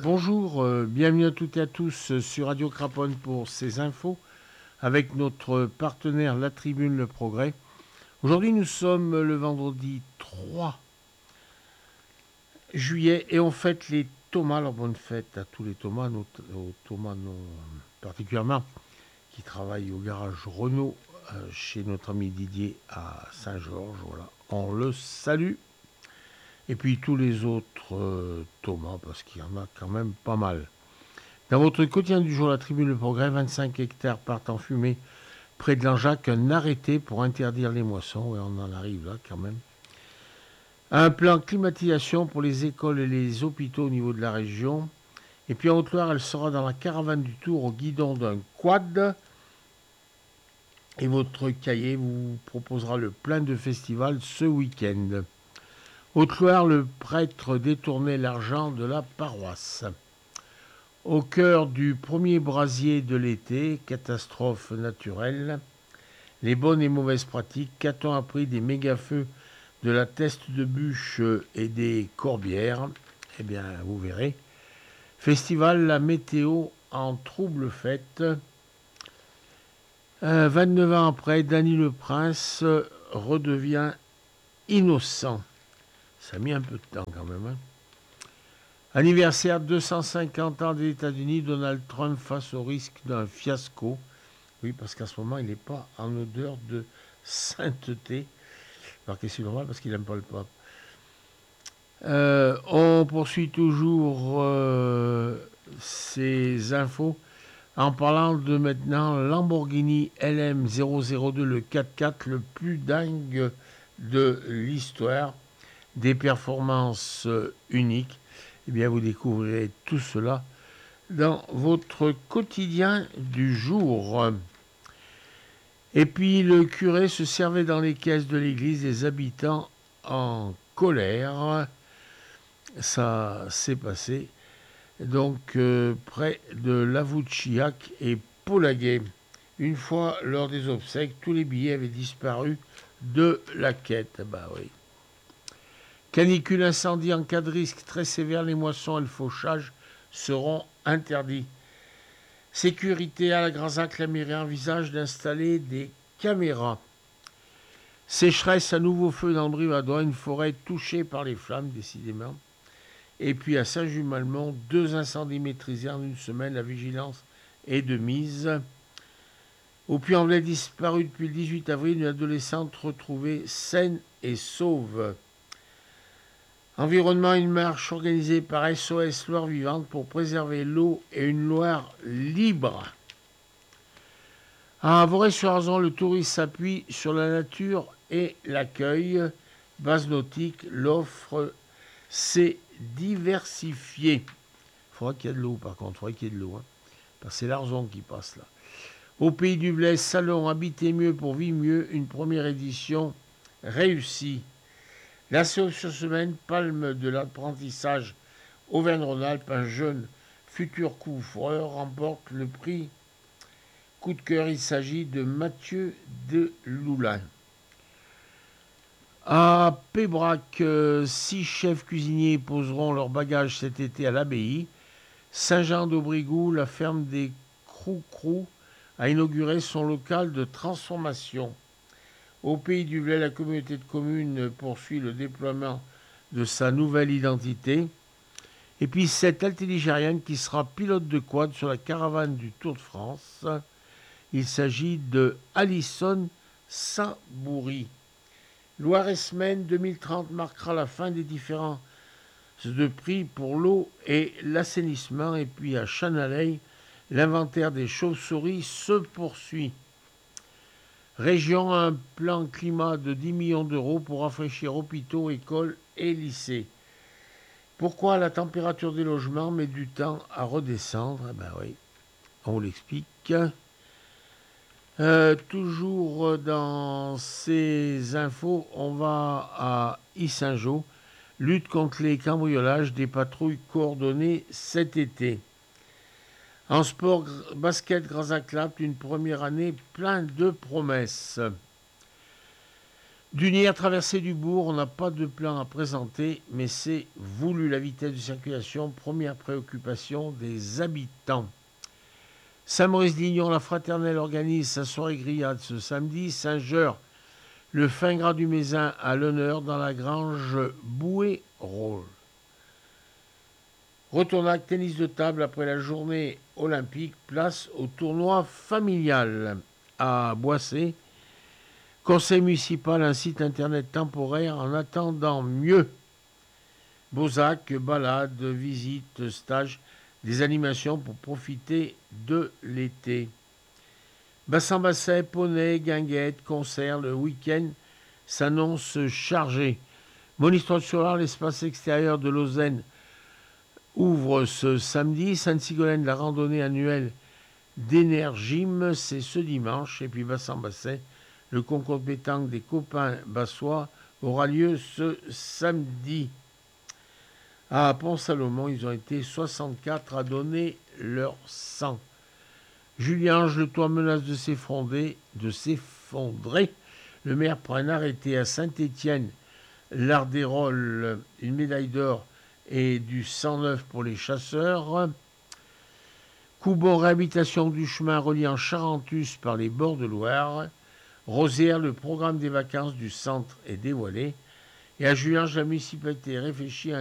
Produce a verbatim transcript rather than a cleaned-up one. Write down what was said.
Bonjour, euh, bienvenue à toutes et à tous sur Radio Craponne pour ces infos avec notre partenaire La Tribune Le Progrès. Aujourd'hui nous sommes le vendredi trois juillet et on fête les Thomas. Alors bonne fête à tous les Thomas, nos, aux Thomas non, particulièrement qui travaillent au garage Renault euh, chez notre ami Didier à Saint-Georges. Voilà, on le salue. Et puis tous les autres euh, Thomas, parce qu'il y en a quand même pas mal. Dans votre quotidien du jour, La Tribune Le Progrès, vingt-cinq hectares partent en fumée près de Langeac, un arrêté pour interdire les moissons, et on en arrive là quand même. Un plan climatisation pour les écoles et les hôpitaux au niveau de la région. Et puis en Haute-Loire, elle sera dans la caravane du Tour au guidon d'un quad. Et votre cahier vous proposera le plein de festivals ce week-end. Haute-Loire, le prêtre détournait l'argent de la paroisse. Au cœur du premier brasier de l'été, catastrophe naturelle, les bonnes et mauvaises pratiques, qu'a-t-on appris des méga-feux de la Teste de Bûche et des Corbières? Eh bien, vous verrez. Festival La Météo en trouble fête. Euh, vingt-neuf ans après, Dany le Prince redevient innocent. Ça a mis un peu de temps quand même. Hein. Anniversaire deux cent cinquante ans des États-Unis, Donald Trump face au risque d'un fiasco. Oui, parce qu'à ce moment, il n'est pas en odeur de sainteté. Alors que c'est normal parce qu'il n'aime pas le pape. Euh, on poursuit toujours euh, ces infos en parlant de maintenant Lamborghini L M zéro zéro deux, le quatre-quatre, le plus dingue de l'histoire, des performances uniques. Eh bien, vous découvrirez tout cela dans votre quotidien du jour. Et puis, le curé se servait dans les caisses de l'église des habitants en colère. Ça s'est passé donc euh, près de Lavouchiac et Polaguet. Une fois lors des obsèques, tous les billets avaient disparu de la quête. Bah oui. Canicule, incendie, en cas de risque très sévère, les moissons et le fauchage seront interdits. Sécurité à la Granzac, la mairie envisage d'installer des caméras. Sécheresse, à nouveau feu dans le Brivadois, une forêt touchée par les flammes, décidément. Et puis à Saint-Just-Malmont, deux incendies maîtrisés en une semaine, la vigilance est de mise. Au Puy-en-Velay, disparu depuis le dix-huit avril, une adolescente retrouvée saine et sauve. Environnement, une marche organisée par S O S Loire Vivante pour préserver l'eau et une Loire libre. À Vorey-sur-Arzon, le tourisme s'appuie sur la nature et l'accueil. Base nautique, l'offre s'est diversifiée. Il faudra qu'il y ait de l'eau par contre, il faudra qu'il y ait de l'eau. Hein, parce que c'est l'Arzon qui passe là. Au Pays du Blaise, Salon, habiter mieux pour vivre mieux, une première édition réussie. La semaine, palme de l'apprentissage Auvergne-Rhône-Alpes, un jeune futur coufreur remporte le prix coup de cœur. Il s'agit de Mathieu de Loulin. À Pébrac, euh, six chefs cuisiniers poseront leurs bagages cet été à l'abbaye. Saint-Jean-d'Aubrigou, la ferme des Crou-Crou, a inauguré son local de transformation. Au Pays du Velay, la communauté de communes poursuit le déploiement de sa nouvelle identité. Et puis cette altéligérienne qui sera pilote de quad sur la caravane du Tour de France. Il s'agit de Alison Saint-Bourry. Loire-et-Semaine deux mille trente marquera la fin des différences de prix pour l'eau et l'assainissement. Et puis à Chanaley, l'inventaire des chauves-souris se poursuit. Région, un plan climat de dix millions d'euros pour rafraîchir hôpitaux, écoles et lycées. Pourquoi la température des logements met du temps à redescendre? Eh ben oui, on l'explique. Euh, toujours dans ces infos, on va à Yssingeaux. Lutte contre les cambriolages, des patrouilles coordonnées cet été. En sport, basket Granzac-Lapt, une première année plein de promesses. Dunière, traversée du bourg, on n'a pas de plan à présenter, mais c'est voulu. La vitesse de circulation, première préoccupation des habitants. Saint-Maurice-Lignon, la Fraternelle organise sa soirée grillade ce samedi. Saint-Jeur, le fin gras du Mézin à l'honneur dans la grange Bouet-Rôle. Retournac, tennis de table après la journée olympique, place au tournoi familial. À Boissé, conseil municipal, un site internet temporaire en attendant mieux. Beauzac, balades, visites, stages, des animations pour profiter de l'été. Bassin-Basset, poney, guinguette, concert, le week-end s'annonce chargé. Monistrol-sur-Loire, l'espace extérieur de Lausanne ouvre ce samedi. Sainte-Sigolène, la randonnée annuelle d'Énergime, c'est ce dimanche. Et puis Bassin-Basset, le concours de pétanque des copains bassois aura lieu ce samedi. À Pont-Salomon, ils ont été soixante-quatre à donner leur sang. Juliange, le toit menace de s'effondrer. De s'effondrer. Le maire prend un arrêté à Saint-Étienne, l'Ardérol, une médaille d'or et du cent neuf pour les chasseurs. Coubon, réhabilitation du chemin reliant Charentus par les bords de Loire. Rosière, le programme des vacances du centre est dévoilé. Et à Juliange, la municipalité réfléchit à un